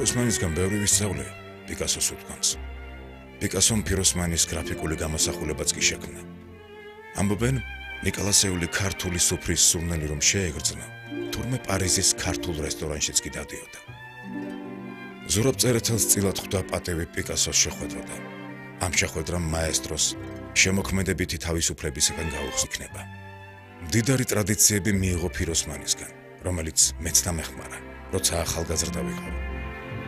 ფიროსმანისგან ბევრი ვისწავლე პიკასოს უთქვამს. პიკასომ ფიროსმანის გრაფიკული გამოსახულებაც კი შექმნა. ამბობენ, ნიკოლასეული ქართული სუფრის სურნელი რომ შეეგრძნა, თურმე პარიზის ქართულ რესტორანშიც კი დადიოდა. ზურაბ წერეთელს წილად ხვდა პატევი პიკასოს შეხვედროდა. ამ შეხვედრამ მაესტროს შემოქმედებითი თავისუფლებისგან გაუხსნა. მდიდარი ტრადიციები მიიღო ფიროსმანისგან, რომელიც მეც დამეხმარა, როცა ახალგაზრდა ვიყავ.